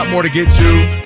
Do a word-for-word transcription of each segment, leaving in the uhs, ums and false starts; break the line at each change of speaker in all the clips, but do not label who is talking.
More to get to.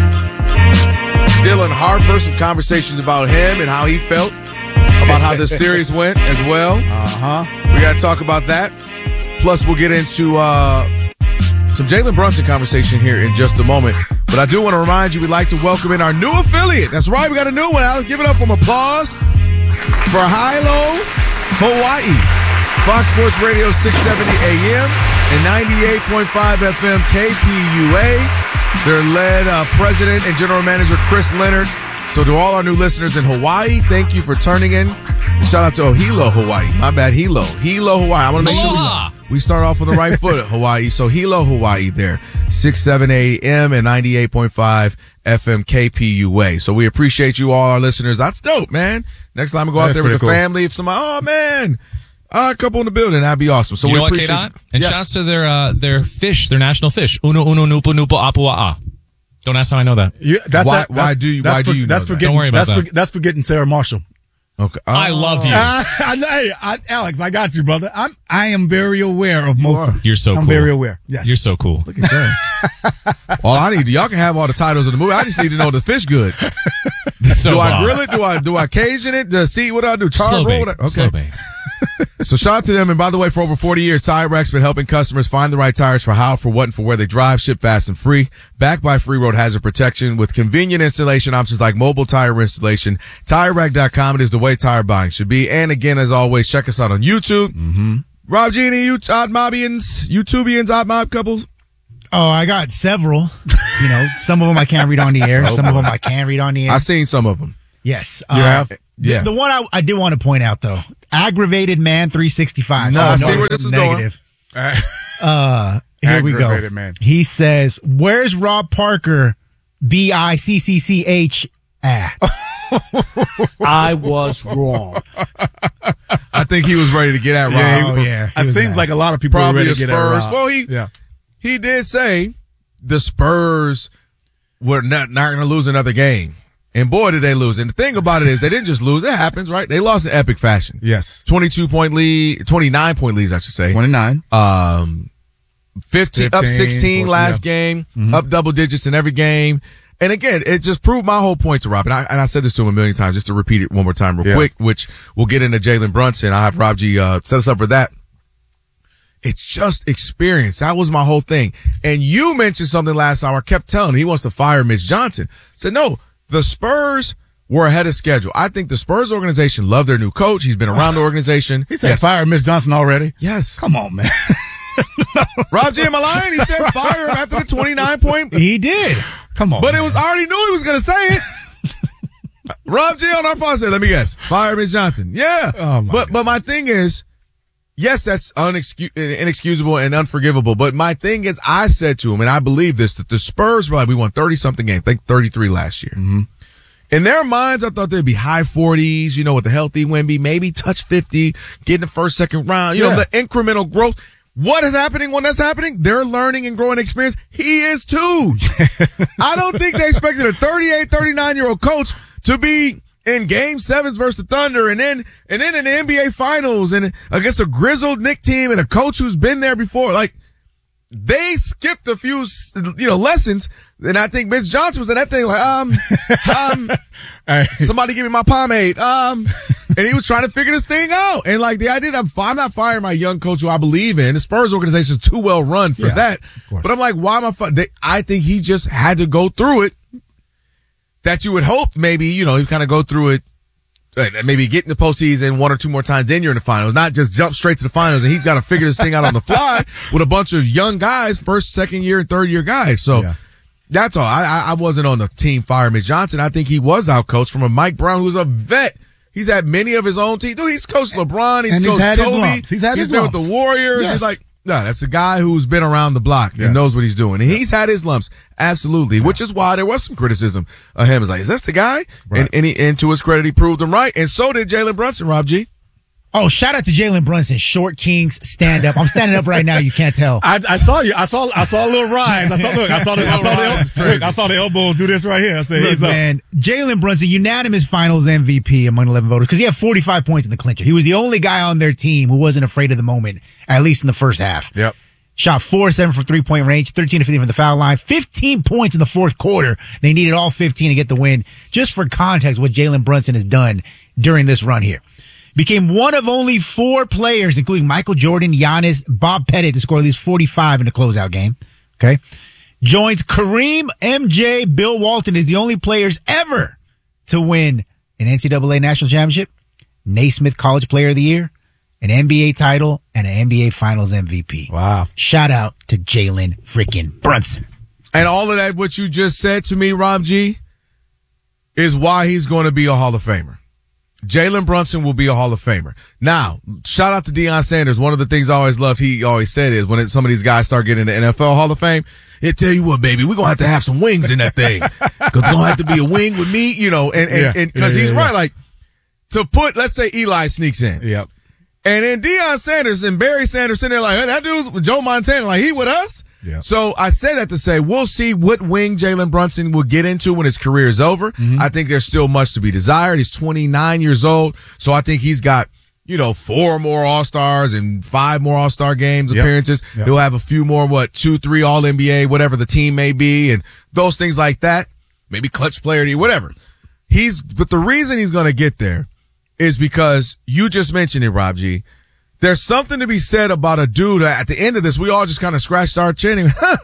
Dylan Harper, some conversations about him and how he felt about how the series went as well.
Uh-huh.
We got to talk about that. Plus, we'll get into uh, some Jalen Brunson conversation here in just a moment. But I do want to remind you, we'd like to welcome in our new affiliate. That's right, we got a new one. Alex, give it up for applause for Hilo, Hawaii. Fox Sports Radio six seventy A M and ninety-eight point five F M K P U A. Their led uh, president and general manager, Chris Leonard. So to all our new listeners in Hawaii, thank you for turning in. And shout out to oh, Hilo, Hawaii. My bad, Hilo. Hilo, Hawaii. I want to make
Aloha.
sure we, we start off on the right foot, Hawaii. So Hilo, Hawaii there. six seventy A M and ninety-eight point five F M K P U A. So we appreciate you all, our listeners. That's dope, man. Next time we go out
That's
there with the
cool.
family, if somebody, oh, man. Uh, a couple in the building, that'd be awesome. So
you
we
know what,
appreciate
K-Dot? And
yeah.
shouts to their uh, their fish, their national fish. Uno uno nupo nupo apua'a. Don't ask how I know that.
You, that's
Why-
a, that's,
why do you-
that's
why
for,
do you
that's
know that?
forgetting,
Don't worry about
that's
that.
For, that's forgetting Sarah Marshall.
Okay.
I love you.
Uh, hey, I, Alex, I got you, brother. I'm I am very aware of most.
are.
Of,
You're so
I'm
cool.
very aware. Yes,
You're so cool.
Look at that. All I need, y'all can have all the titles of the movie. I just need to know the fish good.
So
do I
wild.
grill it? Do I do I Cajun it? Do I see what I do? Char
Slow
roll
bake.
it? Okay.
Slow bake.
So shout out to them. And by the way, for over forty years, Tire Rack's been helping customers find the right tires for how, for what, and for where they drive. Ship fast and free. Backed by Free Road Hazard Protection with convenient installation options like mobile tire installation. Tire Rack dot com. It is the way tire buying should be. And again, as always, check us out on YouTube. Mm-hmm. Rob G, any you odd mobians, YouTubians, odd mob couples?
Oh, I got several. You know, some of them I can't read on the air. Some of them I can read on the air.
I've seen some of them.
Yes.
You
uh,
have? Yeah.
The one I, I did want to point out, though, Aggravated Man three sixty-five.
No,
So
I
know
see where
it's
this is going.
negative.
All right.
Uh, here we go.
Aggravated Man.
He says, "Where's Rob Parker? B I C C C H at?" I was wrong.
I think he was ready to get at Rob.
Yeah, he-
Oh, yeah. He
It
was
seems
mad.
like a lot of people are
Probably
ready
the
to get at
Spurs.
Rob.
Well, he
yeah.
he did say the Spurs were not not going to lose another game, and boy, did they lose! And the thing about it is, they didn't just lose; it happens, right? They lost in epic fashion.
Yes.
Twenty-two point lead, twenty-nine point leads, I should say.
twenty-nine.
Um, fifteen, up
fifteen,
sixteen last
yeah.
game, up double digits in every game. And again, it just proved my whole point to Rob. And I, and I said this to him a million times, just to repeat it one more time real
Yeah.
quick, which we'll get into Jalen Brunson. I'll have Rob G, uh, set us up for that. It's just experience. That was my whole thing. And you mentioned something last time. I kept telling him he wants to fire Mitch Johnson. I said, no, the Spurs were ahead of schedule. I think the Spurs organization loved their new coach. He's been around the organization.
He said
yes.
fire Miss Johnson already.
Yes.
Come on, man.
Rob G, am I lying? He said fire him after the twenty-nine point.
He did.
Come on.
But it
man.
was, I already knew he was going to say it. Rob G on our phone said, let me guess, fire Mitch Johnson. Yeah.
Oh, my
but,
God.
but my thing is, yes, that's unexcus- inexcusable and unforgivable. But my thing is, I said to him, and I believe this, that the Spurs were like, we won thirty something games, I think thirty-three last year. Mm-hmm. In their minds, I thought they'd be high forties, you know, with the healthy Wemby, maybe touch fifty, get in the first, second round, you know,
Yeah.
the incremental growth. What is happening when that's happening? They're learning and growing experience. He is too. I don't think they expected a thirty-eight, thirty-nine year old coach to be in game sevens versus the Thunder and then, and then in the N B A finals and against a grizzled Knick team and a coach who's been there before. Like, they skipped a few, you know, lessons. And I think Mitch Johnson was in that thing like, um, um,
Hey.
somebody give me my pomade. Um, and he was trying to figure this thing out. And like the idea that I'm, I'm not firing my young coach who I believe in. The Spurs organization is too well run for
Yeah,
that.
course.
But I'm like, why am I, fi- they, I think he just had to go through it. That you would hope maybe, you know, he kind of go through it. uh, Maybe get in the postseason one or two more times, then you're in the finals, not just jump straight to the finals. And he's got to figure this thing out on the fly with a bunch of young guys, first, second year, and third year guys. So
Yeah.
that's all. I, I I wasn't on the team fire Mitch Johnson. I think he was out coached from a Mike Brown who's a vet. He's had many of his own teams. Dude, he's coached LeBron. He's
And he's
coached
had his
Kobe.
lumps. He's had his
been with
lumps.
the Warriors.
Yes.
He's like, no, that's a guy who's been around the block
Yes.
and knows what he's doing. And he's had his lumps. Absolutely. Which is why there was some criticism of him. It's like, is this the guy?
Right.
And, and, he, and to his credit, he proved him right. And so did Jalen Brunson, Rob G.
Oh, shout out to Jalen Brunson, Short Kings stand up. I'm standing up right now. You can't tell.
I, I saw you. I saw. I saw a little rise. I saw. Look. I saw the. I saw the. El- look, I saw the elbow do this right here. I said,
Look,
he's up.
man, Jalen Brunson, unanimous Finals M V P among eleven voters because he had forty-five points in the clincher. He was the only guy on their team who wasn't afraid of the moment, at least in the first half.
Yep.
Shot four of seven from three-point range, thirteen to fifteen from the foul line, fifteen points in the fourth quarter. They needed all fifteen to get the win. Just for context, what Jalen Brunson has done during this run here. Became one of only four players, including Michael Jordan, Giannis, Bob Pettit, to score at least forty-five in the closeout game. Okay. Joins Kareem, M J, Bill Walton as the only players ever to win an N C double A national championship, Naismith College Player of the Year, an N B A title, and an N B A Finals M V P.
Wow.
Shout out to Jalen freaking Brunson.
And all of that, what you just said to me, Rob G, is why he's going to be a Hall of Famer. Jalen Brunson will be a Hall of Famer. Now, shout out to Deion Sanders. One of the things I always loved, he always said is when it, some of these guys start getting the N F L Hall of Fame, it tell you what, baby, we're going to have to have some wings in that thing. Cause it's going to have to be a wing with me, you know, and, and,
yeah.
and cause
yeah,
he's
yeah,
right.
yeah.
Like to put, let's say Eli sneaks in.
Yep.
And then Deion Sanders and Barry Sanders sitting there like, hey, that dude's with Joe Montana, like he with us?
Yeah.
So I say that to say we'll see what wing Jalen Brunson will get into when his career is over. Mm-hmm. I think there's still much to be desired. He's twenty-nine years old, so I think he's got, you know, four more All-Stars and five more All-Star games
yep.
appearances.
Yep.
He'll have a few more, what, two, three All N B A, whatever the team may be, and those things like that. Maybe clutch player, whatever. He's, but the reason he's going to get there is because you just mentioned it, Rob G. There's something to be said about a dude at the end of this. We all just kind of scratched our chin. And, huh.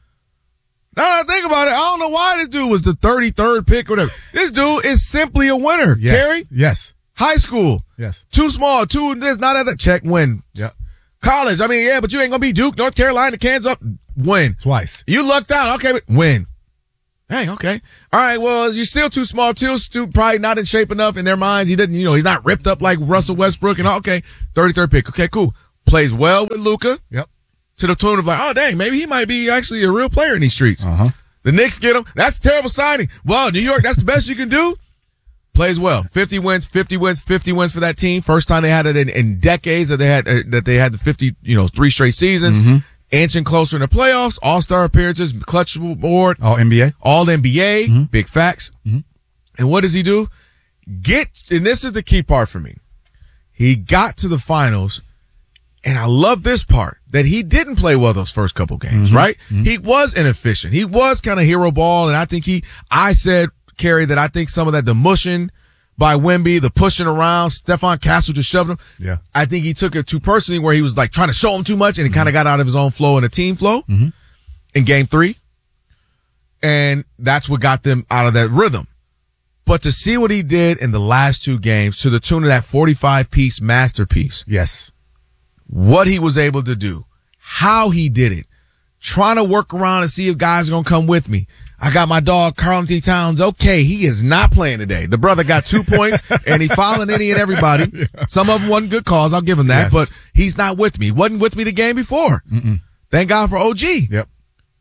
Now that I think about it, I don't know why this dude was the thirty-third pick or whatever. This dude is simply a winner.
Yes.
Kerry?
Yes.
High school.
Yes.
Too small. Too this, not at the check, win.
Yep.
College. I mean, yeah, but you ain't going to be Duke, North Carolina, Kansas, win.
Twice.
You lucked out. Okay, but win. Dang, okay. All right, well, you're still too small, too, still probably not in shape enough in their minds. He didn't, you know, he's not ripped up like Russell Westbrook and all. Okay, thirty-third pick. Okay, cool. Plays well with Luka.
Yep.
To the tune of like, oh, dang, maybe he might be actually a real player in these streets.
Uh-huh.
The Knicks get him. That's a terrible signing. Well, New York, that's the best you can do. Plays well. fifty wins, fifty wins, fifty wins for that team. First time they had it in, in decades that they had, uh, that they had the fifty, you know, three straight seasons. Mm-hmm. Inching closer in the playoffs, all-star appearances, clutch board.
All N B A.
All N B A.
Mm-hmm.
Big facts. Mm-hmm. And what does he do? Get, and this is the key part for me. He got to the finals, and I love this part, that he didn't play well those first couple games,
mm-hmm.
right?
Mm-hmm.
He was inefficient. He was kind of hero ball, and I think he, I said, Kerry, that I think some of that, the mushing by Wemby, the pushing around, Stephon Castle just shoved him.
Yeah.
I think he took it too personally where he was like trying to show him too much and he mm-hmm. kind of got out of his own flow and a team flow mm-hmm. in game three. And that's what got them out of that rhythm. But to see what he did in the last two games to the tune of that forty-five piece masterpiece.
Yes.
What he was able to do, how he did it, trying to work around and see if guys are going to come with me. I got my dog, Karl-Anthony Towns. Okay, he is not playing today. The brother got two points, and he fouling any and everybody. Yeah. Some of them wasn't good calls. I'll give him that. Yes. But he's not with me. He wasn't with me the game before. Mm-mm. Thank God for O G.
Yep.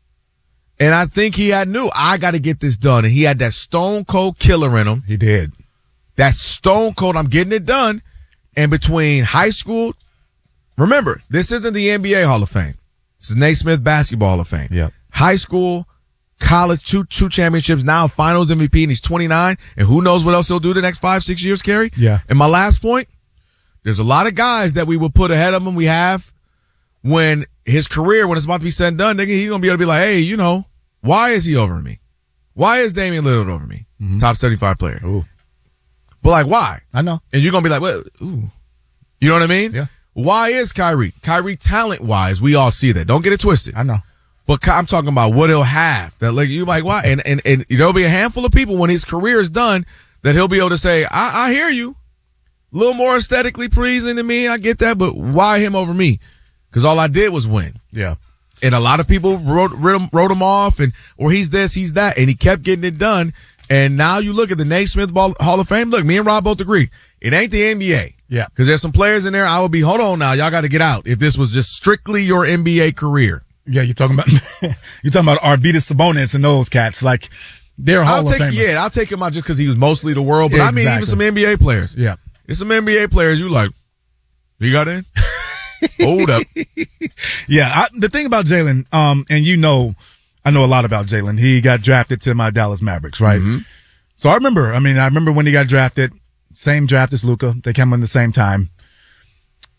And I think he had knew, I got to get this done. And he had that stone cold killer in him.
He did.
That stone cold, I'm getting it done. And between high school, remember, this isn't the N B A Hall of Fame. This is Naismith Basketball Hall of Fame.
Yep.
High school, college, two two championships, now finals M V P, and he's twenty-nine. And who knows what else he'll do the next five, six years, Kerry?
Yeah.
And my last point, there's a lot of guys that we will put ahead of him. We have when his career, when it's about to be said and done, nigga, he's going to be able to be like, hey, you know, why is he over me? Why is Damian Lillard over me? Mm-hmm. Top seventy-five player.
Ooh.
But like, why?
I know.
And you're going to be like, well, ooh. You know what I mean?
Yeah.
Why is Kyrie? Kyrie talent-wise, we all see that. Don't get it twisted.
I know.
But I'm talking about what he'll have. That like you like why? And and and there'll be a handful of people when his career is done that he'll be able to say, I, I hear you. A little more aesthetically pleasing to me. I get that, but why him over me? Because all I did was win.
Yeah. And
a lot of people wrote wrote him, wrote him off, and or he's this, he's that, and he kept getting it done. And now you look at the Naismith Hall of Fame. Look, me and Rob both agree. It ain't the N B A.
Yeah.
Because there's some players in there I would be, hold on now, y'all got to get out. If this was just strictly your N B A career.
Yeah, you're talking about you're talking about Arvydas Sabonis and those cats. Like they're Hall
I'll
of
take
Famers.
yeah, I'll take him out just because he was mostly the world. But
Exactly.
I mean, even some N B A players.
Yeah,
it's some N B A players. You like, you got in? Hold up.
Yeah, I, the thing about Jalen, um, and you know, I know a lot about Jalen. He got drafted to my Dallas Mavericks, right? Mm-hmm. So I remember. I mean, I remember when he got drafted. Same draft as Luka. They came in the same time.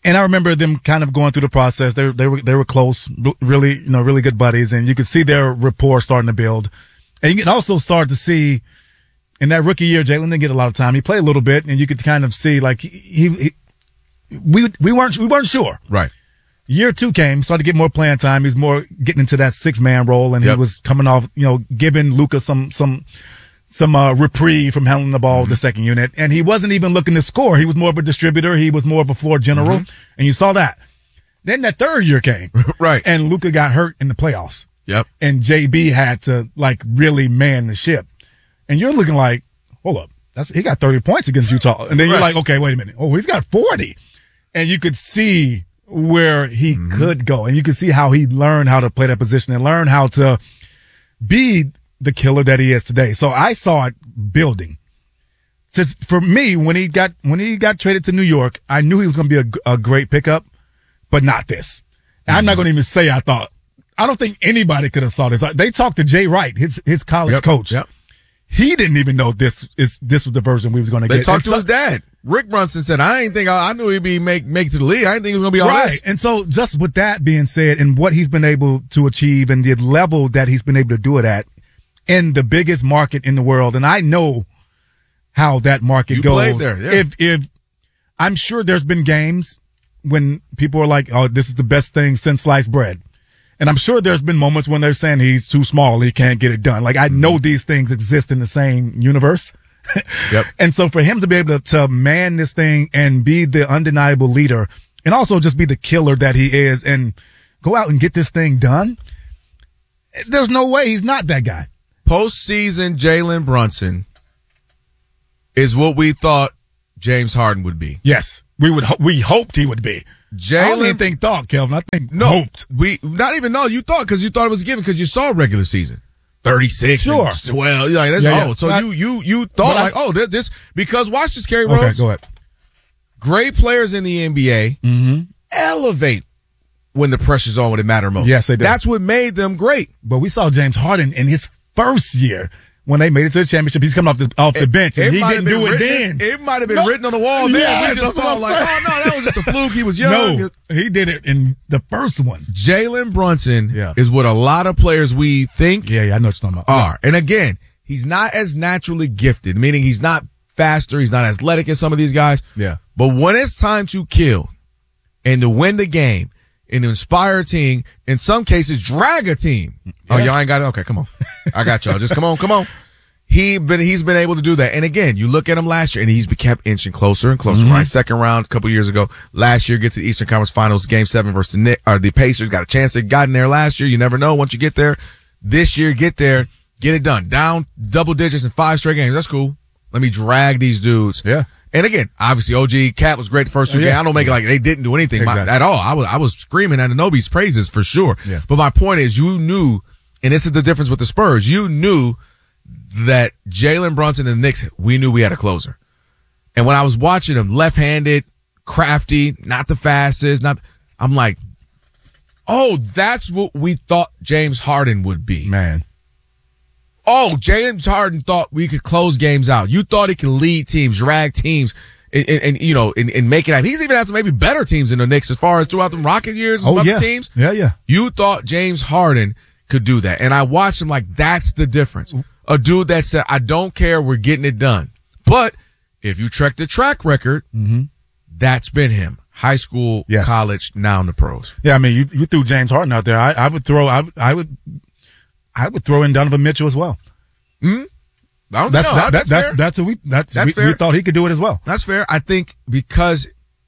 And I remember them kind of going through the process. They they were they were close, really, you know, really good buddies, and you could see their rapport starting to build. And you can also start to see in that rookie year, Jalen didn't get a lot of time. He played a little bit, and you could kind of see like he, he, he we we weren't we weren't sure.
Right.
Year two came, started to get more playing time. He was more getting into that six man role, and
Yep.
he was coming off, you know, giving Luka some some. some uh, reprieve from handling the ball, mm-hmm. the second unit. And he wasn't even looking to score. He was more of a distributor. He was more of a floor general. Mm-hmm. And you saw that. Then that third year came.
Right.
And Luka got hurt in the playoffs.
Yep.
And J B had to, like, really man the ship. And you're looking like, hold up, that's he got thirty points against Utah. And then you're
Right.
like, okay, wait a minute. Oh, he's got forty. And you could see where he mm-hmm. could go. And you could see how he learned how to play that position and learn how to be the killer that he is today. So I saw it building. Since for me, when he got when he got traded to New York, I knew he was going to be a, a great pickup, but not this. And mm-hmm. I'm not going to even say I thought. I don't think anybody could have saw this. They talked to Jay Wright, his his college
yep,
coach.
Yep.
He didn't even know this is this was the version we was going to get.
They talked
and
to
so,
his dad. Rick Brunson said, "I didn't think I, I knew he'd be make make it to the league. I didn't think he was going to be all
right."
this."
And so, just with that being said, and what he's been able to achieve, and the level that he's been able to do it at. In the biggest market in the world, and I know how that market
you
goes.
Played there, yeah.
If if I'm sure there's been games when people are like, "Oh, this is the best thing since sliced bread," and I'm sure there's been moments when they're saying he's too small, he can't get it done. Like I know these things exist in the same universe.
Yep.
And so for him to be able to, to man this thing and be the undeniable leader, and also just be the killer that he is, and go out and get this thing done, there's no way he's not that guy.
Postseason Jalen Brunson is what we thought James Harden would be.
Yes, we would. Ho- we hoped he would be.
Jalen,
I don't even think thought, Kelvin. I think
no,
hoped.
We not even know you thought because you thought it was a given because you saw regular season thirty-six,
sure,
and twelve. Like that's
yeah,
oh,
yeah.
so
But
you you you thought
I,
like oh this, this because watch this, Kerry
okay,
Rhodes.
go ahead.
Great players in the N B A
Mm-hmm.
elevate when the pressure's on when it matter most.
Yes, they do.
That's what made them great.
But we saw James Harden in his first year. When they made it to the championship, he's coming off the off the bench, and
it
he didn't do it
written,
then.
It might have been
no.
written on the wall then.
Yes,
we just saw like,
saying.
oh no, that was just a fluke. He was young.
No, he did it in the first one.
Jalen Brunson
yeah.
is what a lot of players we think
yeah, yeah, I know what you're talking about.
are. And again, he's not as naturally gifted, meaning he's not faster, he's not athletic as some of these guys.
Yeah.
But when it's time to kill and to win the game and to inspire a team, in some cases drag a team. Yeah. Oh, y'all ain't got it? Okay, come on. I got y'all. Just come on, come on. He been he's been able to do that, and again, you look at him last year, and he's kept inching closer and closer.
Mm-hmm.
Right, second round a couple years ago. Last year, get to the Eastern Conference Finals, Game Seven versus the Knicks, or the Pacers. Got a chance to got in there last year. You never know once you get there. This year, get there, get it done. Down double digits in five straight games. That's cool. Let me drag these dudes.
Yeah.
And again, obviously, O G Cat was great the first two
yeah.
games. I don't make it like they didn't do anything
Exactly.
at all. I was I was screaming Anunoby's praises for sure.
Yeah.
But my point is, you knew, and this is the difference with the Spurs. You knew that Jalen Brunson and the Knicks, we knew we had a closer. And when I was watching him, left-handed, crafty, not the fastest, not, I'm like, oh, that's what we thought James Harden would be.
Man.
Oh, James Harden thought we could close games out. You thought he could lead teams, drag teams, and, and, and you know, and, and make it happen. He's even had some maybe better teams than the Knicks as far as throughout the Rocket years,
Oh,
other
yeah.
teams.
Yeah, yeah.
You thought James Harden could do that. And I watched him like, that's the difference. A dude that said, I don't care, we're getting it done. But if you check the track record,
Mm-hmm.
that's been him. High school,
Yes.
college, now in the pros.
Yeah, I mean, you you threw James Harden out there. I, I would throw, I, would- I would, I would throw in Donovan Mitchell as well.
Hmm? I don't
That's
know.
that,
That's,
that,
fair.
that, that's what we that's,
That's
we,
fair.
we thought he could do it as well.
That's fair. I think because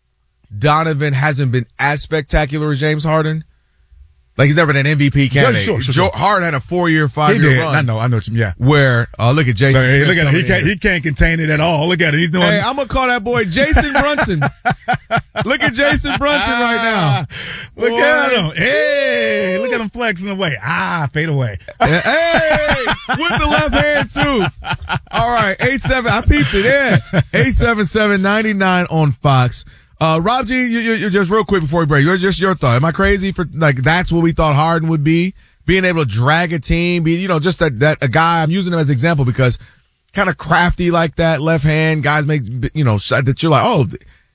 Donovan hasn't been as spectacular as James Harden, like he's never been an M V P candidate.
sure, sure,
Joe
sure.
Harden had a four-year,
He
five-year
did.
run.
I know. I know. What you, yeah.
Where, uh, look at Jason
Look, hey,
Smith
look at him. He
coming
can't.
in.
He can't contain it at all. Look at him. He's doing.
Hey, I'm gonna call that boy Jason Brunson. Look at Jason Brunson right now.
Look
Boy.
at him. Hey, look at him flexing away. Ah, fade away.
Hey, with the left hand too. All right, eight seven. I peeped it. Yeah, eight seven seven ninety nine on Fox. Uh, Rob G, you, you, you just real quick before we break. You're just your thought. Am I crazy for like that's what we thought Harden would be? Being able to drag a team, be you know just that that a guy. I'm using him as an example because kind of crafty like that, left hand guys make you know shot that you're like oh.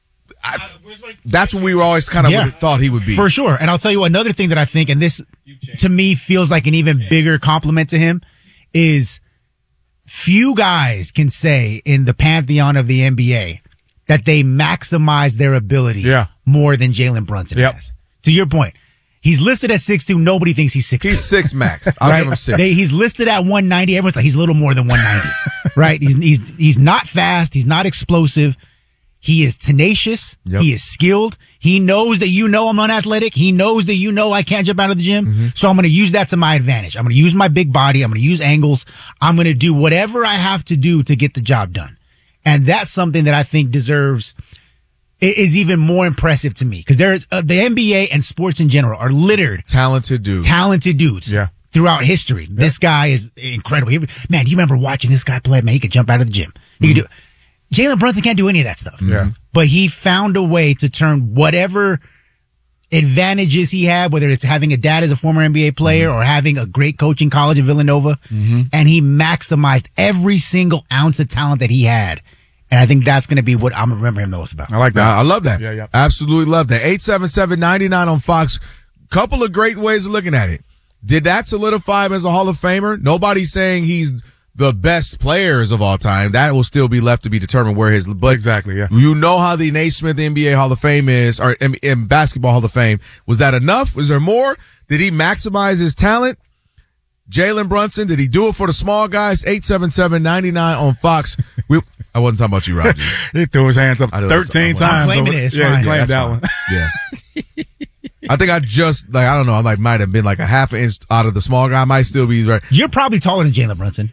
I, that's what we were always kind of
Yeah.
thought he would be.
For sure. And I'll tell you another thing that I think, and this to me feels like an even bigger compliment to him, is few guys can say in the pantheon of the N B A that they maximize their ability
Yeah.
more than Jalen Brunson
Yep.
has. To your point, he's listed at six two. Nobody thinks he's six two.
He's six max. I'll
Right?
give him six.
They, he's listed at one ninety. Everyone's like, he's a little more than one ninety. Right? He's, he's, he's not fast. He's not explosive. He is tenacious.
Yep.
He is skilled. He knows that you know I'm unathletic. He knows that you know I can't jump out of the gym.
Mm-hmm.
So I'm going to use that to my advantage. I'm going to use my big body. I'm going to use angles. I'm going to do whatever I have to do to get the job done. And that's something that I think deserves, i- is even more impressive to me. Because there's uh, the N B A and sports in general are littered
Talented dude.
talented dudes
Yeah.
throughout history. This guy is incredible. He- Man, you remember watching this guy play? Man, he could jump out of the gym. He could do. Jalen Brunson can't do any of that stuff.
Yeah.
But he found a way to turn whatever advantages he had, whether it's having a dad as a former N B A player or having a great coach in college at Villanova, and he maximized every single ounce of talent that he had. And I think that's going to be what I'm going to remember him the most about.
I like that.
I love that.
Yeah, yeah.
Absolutely love that. eight seven seven, nine nine on Fox. Couple of great ways of looking at it. Did that solidify him as a Hall of Famer? Nobody's saying he's the best players of all time. That will still be left to be determined where his, but
Exactly, yeah.
you know how the Naismith N B A Hall of Fame is, or in, in Basketball Hall of Fame. Was that enough? Was there more? Did he maximize his talent? Jalen Brunson, did he do it for the small guys? eight seven seven, nine nine on Fox. We, I wasn't talking about you, Roger.
He threw his hands up
I know.
thirteen
I'm
times.
claiming
over-
it. It's
yeah,
fine.
he claimed
Yeah,
that
that's
one.
Yeah. I think I just, like, I don't know, I like might have been like a half an inch out of the small guy. I might still be right.
You're probably taller than Jalen Brunson.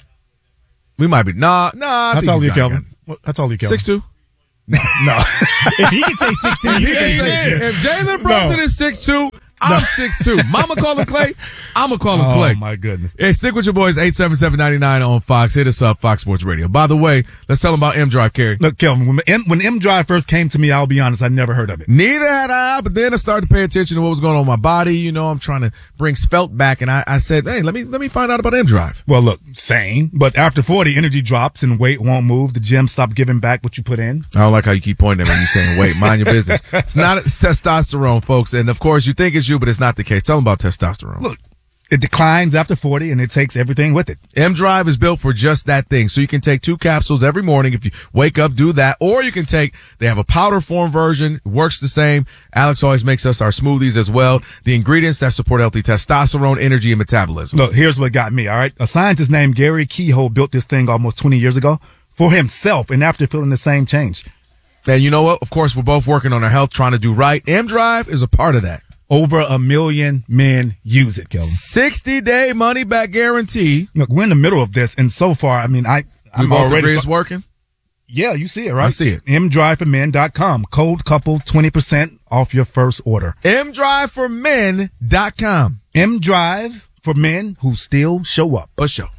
We might be. Nah, nah. I
That's
think
all
he's
you,
got-
Kelvin. What- That's all you, Kelvin.
six two.
No.
If he can say six two, you can say
If Jalen Brunson
No.
is six two, I'm six two. Mama call him Clay. I'm going to call him
Oh,
Clay.
my goodness.
Hey, stick with your boys, eight seven seven, nine nine on Fox. Hit us up, Fox Sports Radio. By the way, let's tell them about M Drive, Kerry.
Look, Kelvin, when M, when M Drive first came to me, I'll be honest, I never heard of it.
Neither had I, but then I started to pay attention to what was going on in my body. You know, I'm trying to bring Svelte back, and I, I said, hey, let me let me find out about M Drive.
Well, look, same, but after forty, energy drops and weight won't move. The gym stopped giving back what you put in.
I don't like how you keep pointing at me when you're saying, wait, mind your business. It's not it's testosterone, folks. And of course, you think it's you, but it's not the case. Tell them about testosterone.
Look, it declines after forty and it takes everything with it.
M Drive is built for just that thing. So you can take two capsules every morning if you wake up, do that. Or you can take, they have a powder form version. It works the same. Alex always makes us our smoothies as well. The ingredients that support healthy testosterone, energy, and metabolism.
Look, here's what got me, all right? A scientist named Gary Kehoe built this thing almost twenty years ago for himself and after feeling the same change.
And you know what? Of course, we're both working on our health, trying to do right. M Drive is a part of that.
Over a million men use it, Kelvin.
sixty day money back guarantee.
Look, we're in the middle of this, and so far, I mean, I,
We
I'm
both
already.
agree it's working.
Yeah, you see it, right?
I see it.
M drive for men dot com. Code couple, twenty percent off your first order.
M drive for men dot com.
M Drive for men who still show up.
For sure.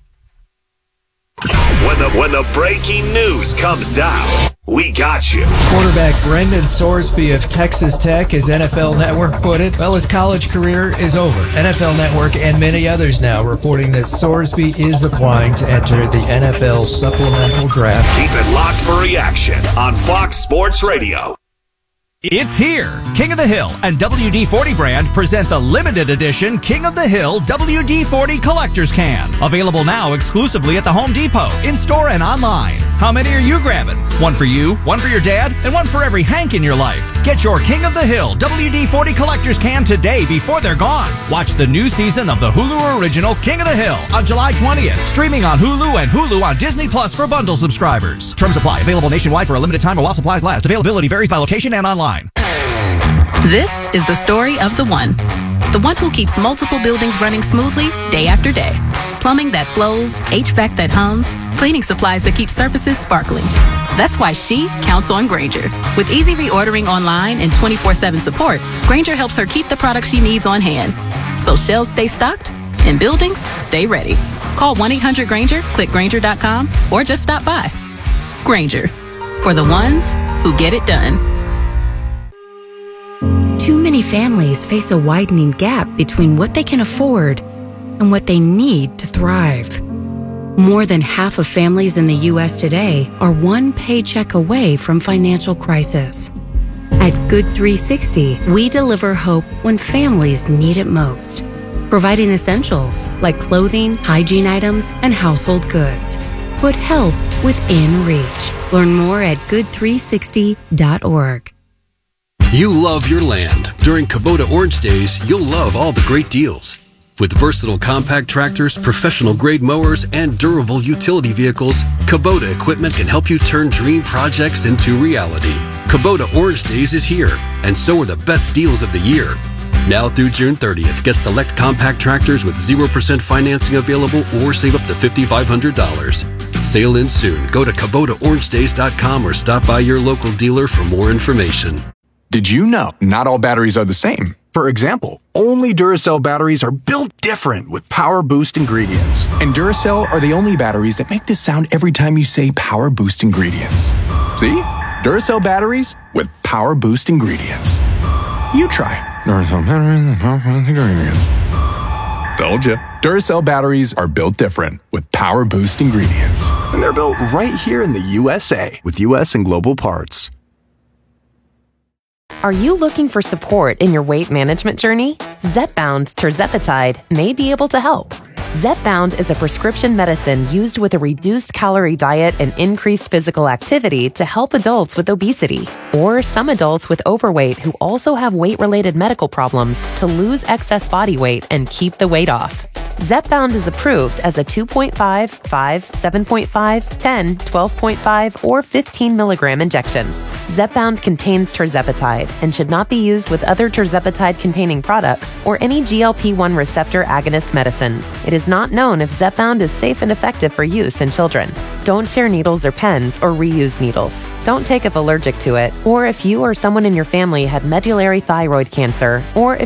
When the when the breaking news comes down, we got you.
Quarterback Brendan Sorsby of Texas Tech, as N F L Network put it, well, his college career is over. N F L Network and many others now reporting that Sorsby is applying to enter the N F L supplemental draft.
Keep it locked for reactions on Fox Sports Radio.
It's here. King of the Hill and W D forty brand present the limited edition King of the Hill W D forty Collector's Can. Available now exclusively at the Home Depot, in-store and online. How many are you grabbing? One for you, one for your dad, and one for every Hank in your life. Get your King of the Hill W D forty Collector's Can today before they're gone. Watch the new season of the Hulu original King of the Hill on July twentieth. Streaming on Hulu and Hulu on Disney Plus for bundle subscribers. Terms apply. Available nationwide for a limited time or while supplies last. Availability varies by location and online.
This is the story of the one. The one who keeps multiple buildings running smoothly day after day. Plumbing that flows, H V A C that hums, cleaning supplies that keep surfaces sparkling. That's why she counts on Grainger. With easy reordering online and twenty-four seven support, Grainger helps her keep the products she needs on hand. So shelves stay stocked and buildings stay ready. Call one eight hundred Grainger, click Grainger dot com, or just stop by. Grainger, for the ones who get it done.
Too many families face a widening gap between what they can afford and what they need to thrive. More than half of families in the U S today are one paycheck away from financial crisis. At Good three sixty, we deliver hope when families need it most, providing essentials like clothing, hygiene items, and household goods. Put help within reach. Learn more at good three sixty dot org.
You love your land. During Kubota Orange Days, you'll love all the great deals. With versatile compact tractors, professional-grade mowers, and durable utility vehicles, Kubota equipment can help you turn dream projects into reality. Kubota Orange Days is here, and so are the best deals of the year. Now through June thirtieth, get select compact tractors with zero percent financing available or save up to five thousand five hundred dollars. Sale ends soon. Go to Kubota Orange Days dot com or stop by your local dealer for more information.
Did you know not all batteries are the same? For example, only Duracell batteries are built different with Power Boost ingredients. And Duracell are the only batteries that make this sound every time you say Power Boost ingredients. See? Duracell batteries with Power Boost ingredients. You try. Duracell batteries with Power Boost ingredients. Told you. Duracell batteries are built different with Power Boost ingredients. And they're built right here in the U S A with U S and global parts.
Are you looking for support in your weight management journey? Zepbound tirzepatide may be able to help. Zepbound is a prescription medicine used with a reduced calorie diet and increased physical activity to help adults with obesity or some adults with overweight who also have weight-related medical problems to lose excess body weight and keep the weight off. Zepbound is approved as a two point five, five, seven point five, ten, twelve point five, or fifteen milligram injection. Zepbound contains tirzepatide and should not be used with other tirzepatide-containing products or any G L P one receptor agonist medicines. It is not known if Zepbound is safe and effective for use in children. Don't share needles or pens or reuse needles. Don't take if allergic to it, or if you or someone in your family had medullary thyroid cancer, or if